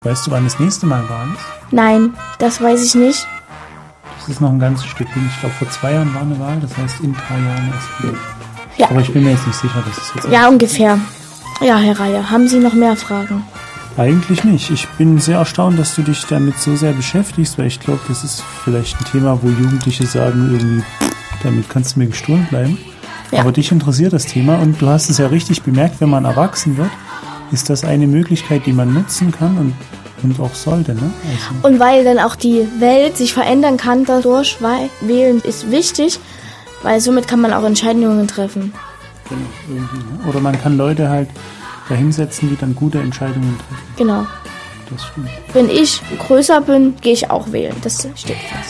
Weißt du, wann das nächste Mal Wahl ist? Nein, das weiß ich nicht. Das ist noch ein ganzes Stück hin. Ich glaube, vor 2 Jahren war eine Wahl, das heißt in 3 Jahren erst wieder. Ja. Aber ich bin mir jetzt nicht sicher, dass es jetzt... Ja, ungefähr. Ja, Herr Reihe, haben Sie noch mehr Fragen? Eigentlich nicht. Ich bin sehr erstaunt, dass du dich damit so sehr beschäftigst, weil ich glaube, das ist vielleicht ein Thema, wo Jugendliche sagen, irgendwie, damit kannst du mir gestohlen bleiben. Ja. Aber dich interessiert das Thema und du hast es ja richtig bemerkt, wenn man erwachsen wird, ist das eine Möglichkeit, die man nutzen kann und auch sollte. Ne? Also, Und weil dann auch die Welt sich verändern kann dadurch, weil Wählen ist wichtig, weil somit kann man auch Entscheidungen treffen. genau, irgendwie, ne? Oder man kann Leute halt dahinsetzen, die dann gute Entscheidungen treffen. Genau. Das stimmt. Wenn ich größer bin, gehe ich auch wählen. Das steht fest.